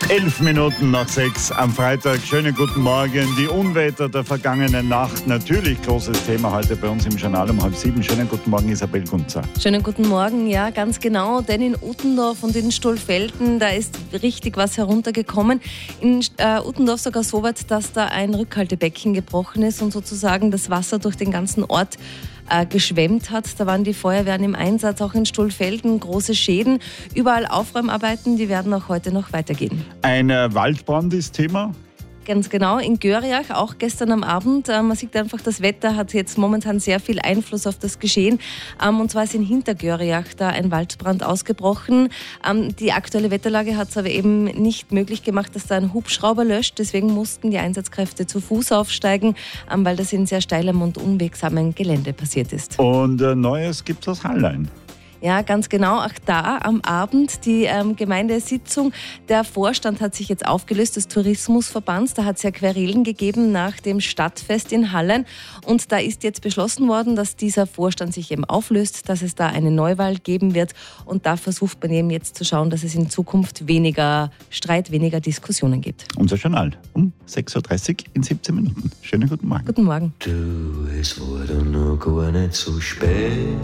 11:11 am Freitag. Schönen guten Morgen. Die Unwetter der vergangenen Nacht. Natürlich großes Thema heute bei uns im Journal um 6:30. Schönen guten Morgen, Isabel Gunzer. Schönen guten Morgen, ja, ganz genau. Denn in Uttendorf und in Stollfelden, da ist richtig was heruntergekommen. In Uttendorf sogar so weit, dass da ein Rückhaltebecken gebrochen ist und sozusagen das Wasser durch den ganzen Ort geschwemmt hat. Da waren die Feuerwehren im Einsatz, auch in Stollfelden, große Schäden. Überall Aufräumarbeiten, die werden auch heute noch weitergehen. Ein Waldbrand ist Thema. Ganz genau, in Göriach, auch gestern am Abend. Man sieht einfach, das Wetter hat jetzt momentan sehr viel Einfluss auf das Geschehen. Und zwar ist in Hintergöriach da ein Waldbrand ausgebrochen. Die aktuelle Wetterlage hat es aber eben nicht möglich gemacht, dass da ein Hubschrauber löscht. Deswegen mussten die Einsatzkräfte zu Fuß aufsteigen, weil das in sehr steilem und unwegsamen Gelände passiert ist. Und Neues gibt es aus Hallein. Ja, ganz genau. Auch da am Abend die Gemeindesitzung. Der Vorstand hat sich jetzt aufgelöst des Tourismusverbands. Da hat es ja Querelen gegeben nach dem Stadtfest in Hallein. Und da ist jetzt beschlossen worden, dass dieser Vorstand sich eben auflöst, dass es da eine Neuwahl geben wird. Und da versucht man eben jetzt zu schauen, dass es in Zukunft weniger Streit, weniger Diskussionen gibt. Unser Journal um 6:30 Uhr in 17 Minuten. Schönen guten Morgen. Guten Morgen. Du, es war dann noch gar nicht so spät.